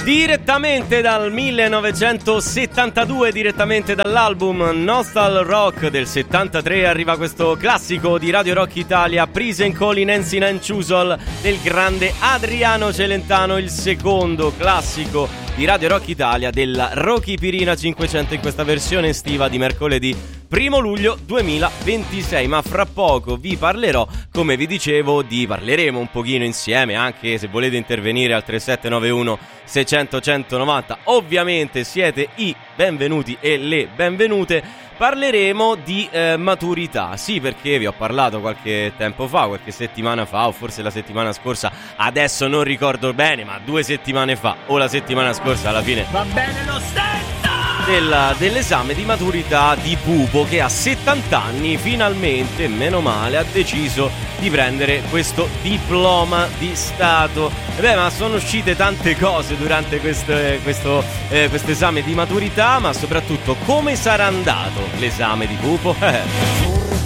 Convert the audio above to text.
Direttamente dal 1972, direttamente dall'album Nostal Rock del 73, arriva questo classico di Radio Rock Italia, Prison Call in Nancy Chusol, del grande Adriano Celentano, il secondo classico di Radio Rock Italia della Rocky Pirina 500 in questa versione estiva di mercoledì 1 luglio 2026. Ma fra poco vi parlerò, come vi dicevo, parleremo un pochino insieme, anche se volete intervenire al 3791 600 190. Ovviamente siete i benvenuti e le benvenute. Parleremo di maturità, sì, perché vi ho parlato qualche tempo fa, qualche settimana fa, o forse la settimana scorsa, adesso non ricordo bene, ma 2 settimane fa, o la settimana scorsa, alla fine va bene lo stesso! Dell'esame di maturità di Pupo, che a 70 anni finalmente, meno male, ha deciso di prendere questo diploma di Stato. E beh, ma sono uscite tante cose durante questo esame di maturità, ma soprattutto come sarà andato l'esame di Pupo?